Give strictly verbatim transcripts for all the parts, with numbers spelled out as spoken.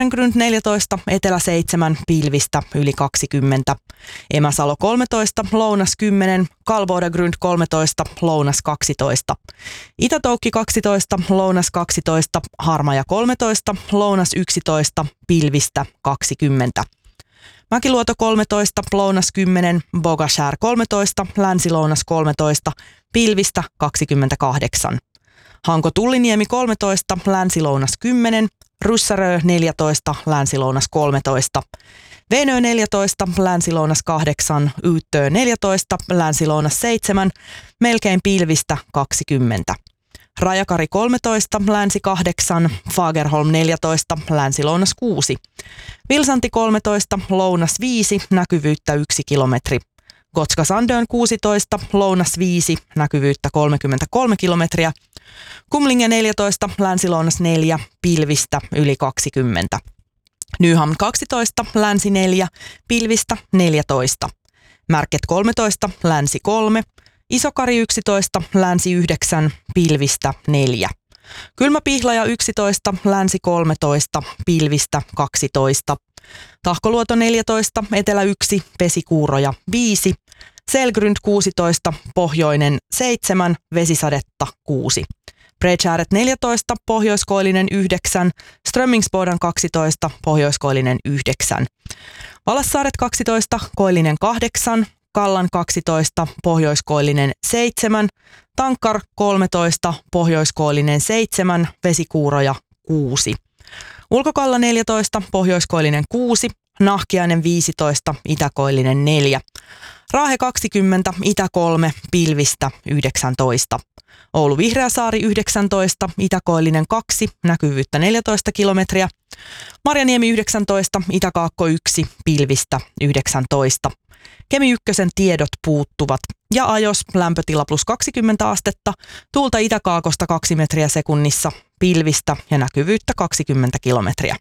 Grund neljätoista, etelä seitsemän, pilvistä yli kaksikymmentä. Emäsalo kolmetoista, lounas kymmenen, Kalvodagrund kolmetoista, lounas kaksitoista. Itätoukki kaksitoista, lounas kaksitoista, Harmaja kolmetoista, lounas yksitoista, pilvistä kaksikymmentä. Mäkiluoto kolmetoista, lounas kymmenen, Bogashär kolmetoista, länsi-lounas kolmetoista, pilvistä kaksikymmentäkahdeksan. Hanko-Tulliniemi kolmetoista, länsi-lounas kymmenen, Ryssärö neljätoista, länsi-lounas kolmetoista. Venö neljätoista, länsi-lounas kahdeksan, Yyttö neljätoista, länsi-lounas seitsemän, melkein pilvistä kaksikymmentä. Rajakari kolmetoista, länsi kahdeksan, Fagerholm neljätoista, länsi-lounas kuusi. Vilsanti kolmetoista, lounas viisi, näkyvyyttä yksi kilometri. Gotska Sandön kuusitoista, lounas viisi, näkyvyyttä kolmekymmentäkolme kilometriä. Kumlinge neljätoista, länsi-lounas neljä, pilvistä yli kaksikymmentä. Nyhamn kaksitoista, länsi neljä, pilvistä neljätoista. Märket kolmetoista, länsi kolme. Isokari yksitoista, länsi yhdeksän, pilvistä neljä. Kylmäpihlaja yksitoista, länsi kolmetoista, pilvistä kaksitoista. Tahkoluoto neljätoista, etelä yksi, Pesikuuroja viisi. Selgrund kuusitoista, pohjoinen seitsemän, vesisadetta kuusi. Bredshäret neljätoista, pohjoiskoillinen yhdeksän, Strömmingsbodan kaksitoista, pohjoiskoillinen yhdeksän. Valassaaret kaksitoista, koillinen kahdeksan, Kallan kaksitoista, pohjoiskoillinen seitsemän, Tankkar kolmetoista, pohjoiskoillinen seitsemän, Vesikuuroja kuusi. Ulkokalla neljätoista, pohjoiskoillinen kuusi, Nahkiainen viisitoista, itäkoillinen neljä. Raahe kaksikymmentä, itä kolme, pilvistä yhdeksäntoista. Oulu Vihreäsaari yhdeksäntoista, itäkoillinen kaksi, näkyvyyttä neljätoista kilometriä. Marjaniemi yhdeksäntoista, itäkaakko yksi, pilvistä yhdeksäntoista. Kemi ykkösen tiedot puuttuvat. Ja ajos lämpötila plus kaksikymmentä astetta, tuulta itäkaakosta kaksi metriä sekunnissa, pilvistä ja näkyvyyttä kaksikymmentä kilometriä.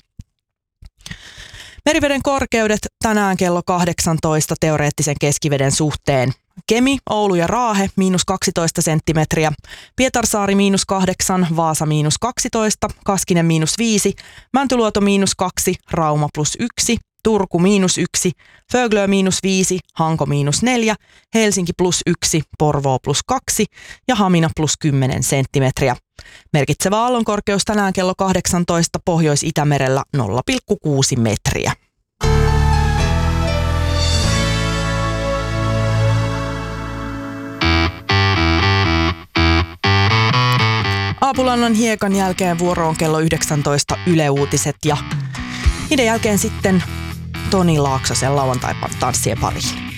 Meriveden korkeudet tänään kello kahdeksantoista teoreettisen keskiveden suhteen. Kemi, Oulu ja Raahe miinus kaksitoista senttimetriä, Pietarsaari miinus kahdeksan, Vaasa miinus kaksitoista, Kaskinen miinus viisi, Mäntyluoto miinus kaksi, Rauma plus yksi, Turku miinus yksi, Föglö miinus viisi, Hanko miinus neljä, Helsinki plus yksi, Porvoo plus kaksi ja Hamina plus kymmenen senttimetriä. Merkitsevä aallonkorkeus tänään kello kahdeksantoista Pohjois-Itämerellä nolla pilkku kuusi metriä. Aapulannan hiekan jälkeen vuoroon kello yhdeksäntoista Yle Uutiset ja niiden jälkeen sitten Toni Laaksosen lauantai-tanssien pariin.